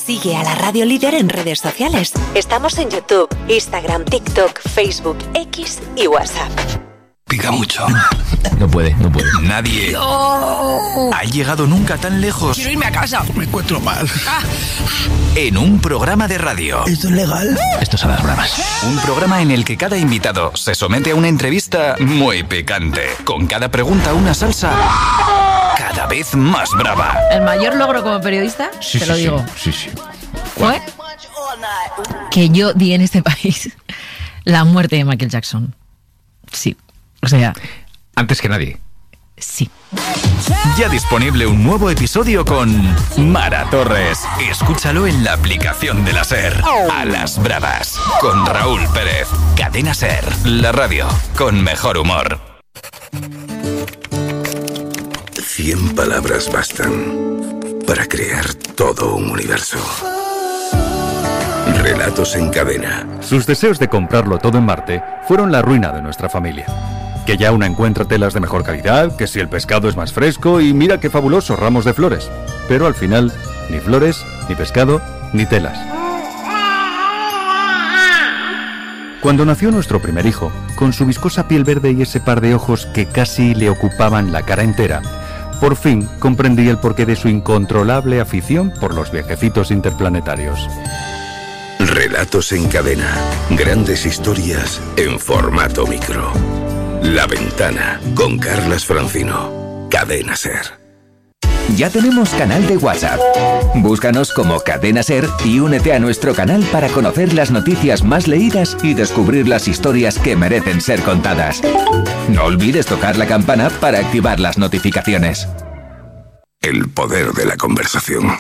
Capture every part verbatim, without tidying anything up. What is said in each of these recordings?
Sigue a la Radio Líder en redes sociales. Estamos en YouTube, Instagram, TikTok, Facebook, X y WhatsApp. Pica mucho. No puede, no puede. Nadie no. ha llegado nunca tan lejos. Quiero irme a casa. Me encuentro mal. Ah. En un programa de radio. ¿Esto es legal? Esto son las bromas. Un programa en el que cada invitado se somete a una entrevista muy picante. Con cada pregunta una salsa cada vez más brava. El mayor logro como periodista, sí, te sí, lo digo. Sí, sí. Fue que yo di en este país la muerte de Michael Jackson. Sí. O sea... Antes que nadie. Sí. Ya disponible un nuevo episodio con Mara Torres. Escúchalo en la aplicación de la SER. A las bravas. Con Raúl Pérez. Cadena SER. La radio con mejor humor. Cien palabras bastan para crear todo un universo. Relatos en cadena. Sus deseos de comprarlo todo en Marte fueron la ruina de nuestra familia. Que ya una encuentra telas de mejor calidad, que si el pescado es más fresco y mira qué fabulosos ramos de flores. Pero al final, ni flores, ni pescado, ni telas. Cuando nació nuestro primer hijo, con su viscosa piel verde y ese par de ojos que casi le ocupaban la cara entera, por fin comprendí el porqué de su incontrolable afición por los viajecitos interplanetarios. Relatos en cadena. Grandes historias en formato micro. La Ventana, con Carlas Francino. Cadena SER. Ya tenemos canal de WhatsApp. Búscanos como Cadena SER y únete a nuestro canal para conocer las noticias más leídas y descubrir las historias que merecen ser contadas. No olvides tocar la campana para activar las notificaciones. El poder de la conversación.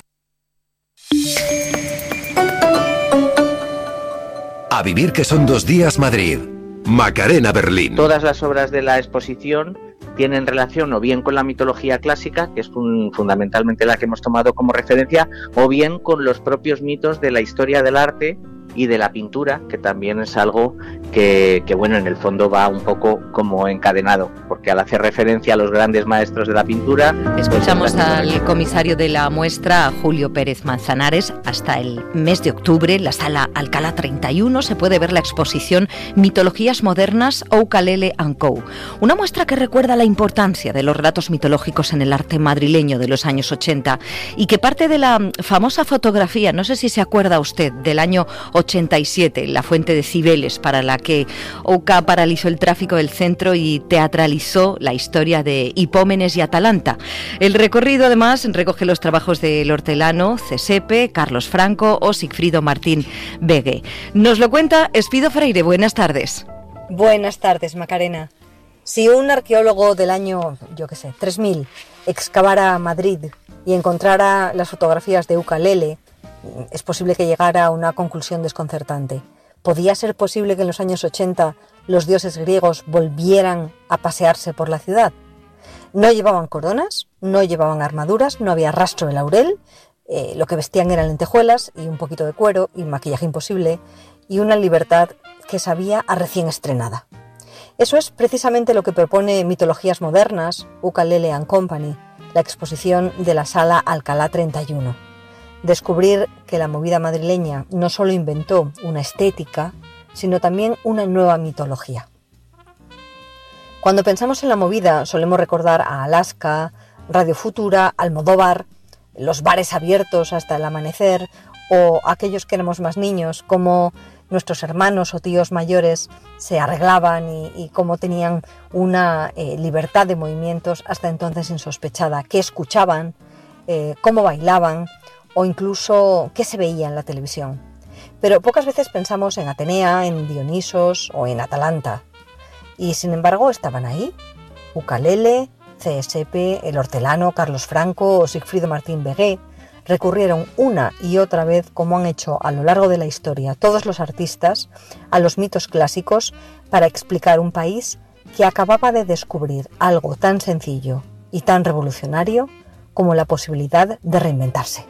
A vivir que son dos días Madrid. Macarena Berlín. Todas las obras de la exposición tienen relación o bien con la mitología clásica, que es fun- fundamentalmente la que hemos tomado como referencia, o bien con los propios mitos de la historia del arte y de la pintura, que también es algo que, que bueno, en el fondo va un poco como encadenado, porque al hacer referencia a los grandes maestros de la pintura... Escuchamos pues, al comisario de la muestra, a Julio Pérez Manzanares. Hasta el mes de octubre, en la sala Alcalá treinta y uno, se puede ver la exposición Mitologías Modernas Ukulele and Co. Una muestra que recuerda la importancia de los relatos mitológicos en el arte madrileño de los años ochenta y que parte de la famosa fotografía, no sé si se acuerda usted, del año ochenta y siete, la fuente de Cibeles, para la que Ouka paralizó el tráfico del centro y teatralizó la historia de Hipómenes y Atalanta. El recorrido, además, recoge los trabajos del hortelano, Cesepe, Carlos Franco o Sigfrido Martín Begue. Nos lo cuenta Espido Freire. Buenas tardes. Buenas tardes, Macarena. Si un arqueólogo del año, yo qué sé, tres mil, excavara Madrid y encontrara las fotografías de Ukulele, es posible que llegara a una conclusión desconcertante. ¿Podía ser posible que en los años ochenta los dioses griegos volvieran a pasearse por la ciudad? No llevaban coronas, no llevaban armaduras, no había rastro de laurel, eh, lo que vestían eran lentejuelas y un poquito de cuero y maquillaje imposible y una libertad que sabía a recién estrenada. Eso es precisamente lo que propone Mitologías Modernas, Ukulele and Company, la exposición de la sala Alcalá treinta y uno. Descubrir que la movida madrileña no solo inventó una estética, sino también una nueva mitología. Cuando pensamos en la movida solemos recordar a Alaska, Radio Futura, Almodóvar, los bares abiertos hasta el amanecer, o aquellos que éramos más niños, como nuestros hermanos o tíos mayores se arreglaban y, y cómo tenían una eh, libertad de movimientos hasta entonces insospechada, qué escuchaban, eh, cómo bailaban, o incluso qué se veía en la televisión. Pero pocas veces pensamos en Atenea, en Dionisos o en Atalanta. Y sin embargo estaban ahí. Ukulele, C S P, el hortelano, Carlos Franco o Sigfrido Martín Begue recurrieron una y otra vez, como han hecho a lo largo de la historia todos los artistas, a los mitos clásicos para explicar un país que acababa de descubrir algo tan sencillo y tan revolucionario como la posibilidad de reinventarse.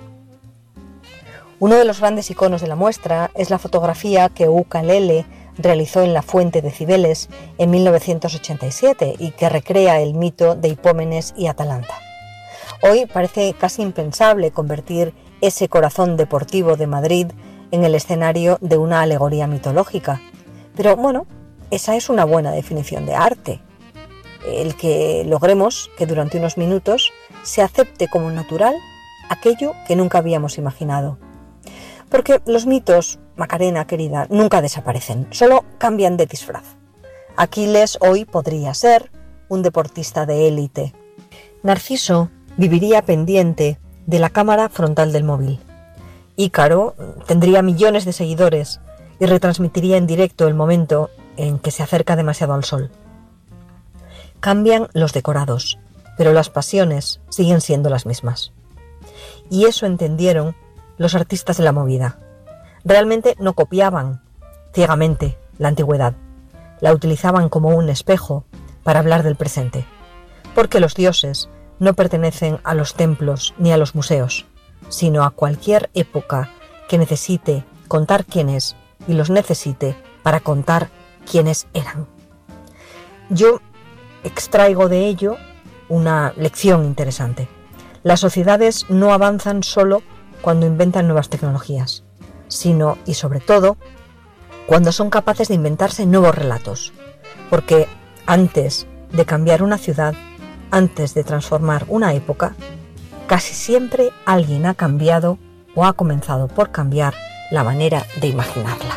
Uno de los grandes iconos de la muestra es la fotografía que Ukulele realizó en la fuente de Cibeles en mil novecientos ochenta y siete y que recrea el mito de Hipómenes y Atalanta. Hoy parece casi impensable convertir ese corazón deportivo de Madrid en el escenario de una alegoría mitológica. Pero bueno, esa es una buena definición de arte. El que logremos que durante unos minutos se acepte como natural aquello que nunca habíamos imaginado. Porque los mitos, Macarena querida, nunca desaparecen, solo cambian de disfraz. Aquiles hoy podría ser un deportista de élite. Narciso viviría pendiente de la cámara frontal del móvil. Ícaro tendría millones de seguidores y retransmitiría en directo el momento en que se acerca demasiado al sol. Cambian los decorados, pero las pasiones siguen siendo las mismas. Y eso entendieron los artistas de la movida. Realmente no copiaban ciegamente la antigüedad, la utilizaban como un espejo para hablar del presente, porque los dioses no pertenecen a los templos ni a los museos, sino a cualquier época que necesite contar quién es y los necesite para contar quiénes eran. Yo extraigo de ello una lección interesante. Las sociedades no avanzan solo cuando inventan nuevas tecnologías, sino y sobre todo cuando son capaces de inventarse nuevos relatos, porque antes de cambiar una ciudad, antes de transformar una época, casi siempre alguien ha cambiado o ha comenzado por cambiar la manera de imaginarla.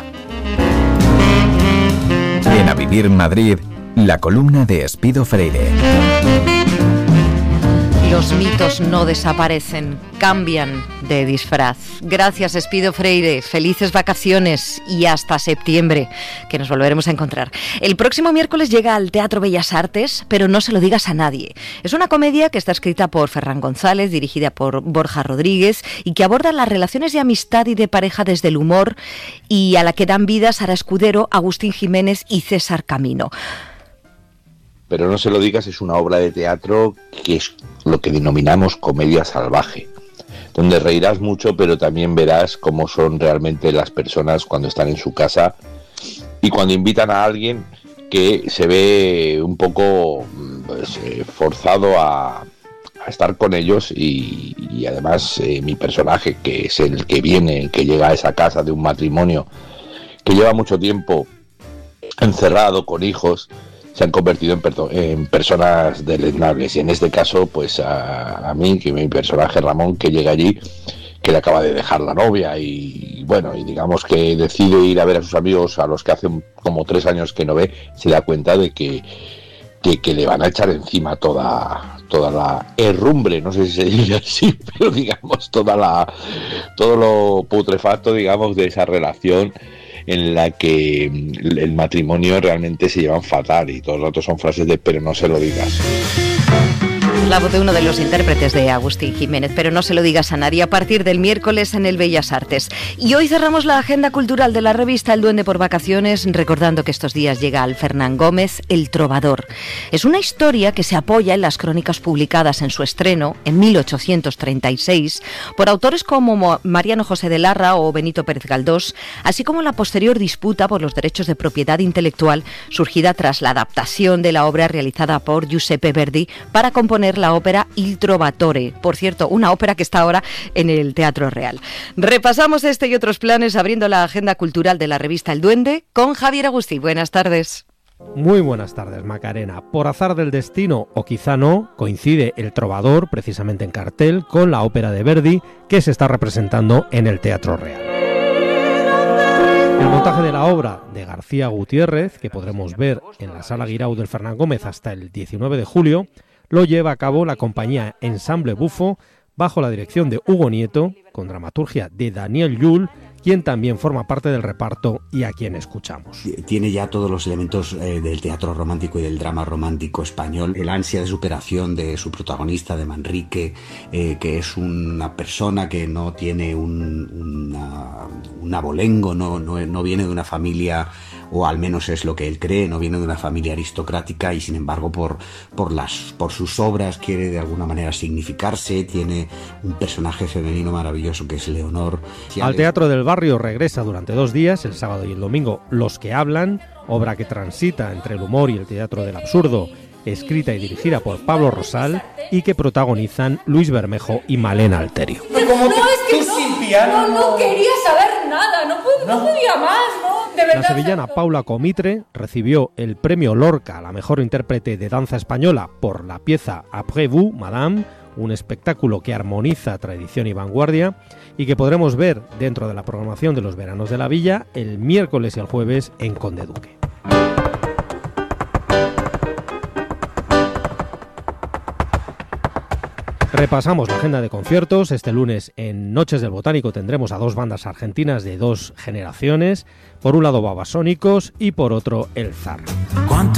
En A Vivir Madrid, la columna de Espido Freire. Los mitos no desaparecen, cambian de disfraz. Gracias, Espido Freire. Felices vacaciones y hasta septiembre, que nos volveremos a encontrar. El próximo miércoles llega al Teatro Bellas Artes, pero no se lo digas a nadie. Es una comedia que está escrita por Ferran González, dirigida por Borja Rodríguez y que aborda las relaciones de amistad y de pareja desde el humor y a la que dan vida Sara Escudero, Agustín Jiménez y César Camino. Pero no se lo digas, es una obra de teatro que es lo que denominamos comedia salvaje, donde reirás mucho, pero también verás cómo son realmente las personas cuando están en su casa y cuando invitan a alguien que se ve un poco pues, eh, forzado a, a estar con ellos y, y además eh, mi personaje, que es el que viene, el que llega a esa casa de un matrimonio que lleva mucho tiempo encerrado con hijos, se han convertido en, perdo- en personas deleznables, y en este caso pues a, a mí, que mi personaje Ramón, que llega allí, que le acaba de dejar la novia y bueno, y digamos que decide ir a ver a sus amigos a los que hace como tres años que no ve, se da cuenta de que, que, que le van a echar encima toda, toda la herrumbre, no sé si se dice así, pero digamos toda la, todo lo putrefacto, digamos, de esa relación en la que el matrimonio realmente se llevan fatal y todos los otros son frases de pero no se lo digas. La voz de uno de los intérpretes de Agustín Jiménez, pero no se lo digas a nadie, a partir del miércoles en el Bellas Artes. Y hoy cerramos la agenda cultural de la revista El Duende por Vacaciones, recordando que estos días llega al Fernán Gómez, El Trovador. Es una historia que se apoya en las crónicas publicadas en su estreno, en mil ochocientos treinta y seis, por autores como Mariano José de Larra o Benito Pérez Galdós, así como la posterior disputa por los derechos de propiedad intelectual surgida tras la adaptación de la obra realizada por Giuseppe Verdi para componer la ópera Il Trovatore, por cierto, una ópera que está ahora en el Teatro Real. Repasamos este y otros planes abriendo la agenda cultural de la revista El Duende con Javier Agustí. Buenas tardes. Muy buenas tardes, Macarena. Por azar del destino, o quizá no, coincide El Trovador, precisamente en cartel, con la ópera de Verdi que se está representando en el Teatro Real. El montaje de la obra de García Gutiérrez, que podremos ver en la Sala Guirao del Fernán Gómez hasta el diecinueve de julio, lo lleva a cabo la compañía Ensamble Bufo, bajo la dirección de Hugo Nieto, con dramaturgia de Daniel Llull, quien también forma parte del reparto y a quien escuchamos. Tiene ya todos los elementos eh, del teatro romántico y del drama romántico español. El ansia de superación de su protagonista, de Manrique, eh, que es una persona que no tiene un, una, un abolengo, no, no, no viene de una familia, o al menos es lo que él cree, no viene de una familia aristocrática y sin embargo por, por, las, por sus obras quiere de alguna manera significarse. Tiene un personaje femenino maravilloso que es Leonor. Al Teatro del Barrio regresa durante dos días, el sábado y el domingo, Los que hablan, obra que transita entre el humor y el teatro del absurdo escrita y dirigida por Pablo Rosal y que protagonizan Luis Bermejo y Malena Alterio. Pero como no, es que no, sin piano, no, no quería saber nada, no, pude, no. no podía más, ¿no? De verdad. La sevillana Paula Comitre recibió el premio Lorca a la mejor intérprete de danza española por la pieza Après vous, Madame, un espectáculo que armoniza tradición y vanguardia y que podremos ver dentro de la programación de los veranos de la Villa el miércoles y el jueves en Conde Duque. Repasamos la agenda de conciertos. Este lunes en Noches del Botánico tendremos a dos bandas argentinas de dos generaciones. Por un lado Babasónicos y por otro El Zar.